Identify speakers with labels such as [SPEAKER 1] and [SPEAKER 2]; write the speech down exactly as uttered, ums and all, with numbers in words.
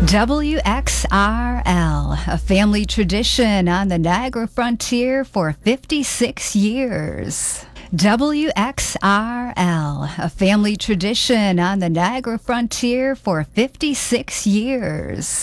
[SPEAKER 1] W X R L, a family tradition on the Niagara Frontier for fifty-six years. W X R L, a family tradition on the Niagara Frontier for fifty-six years.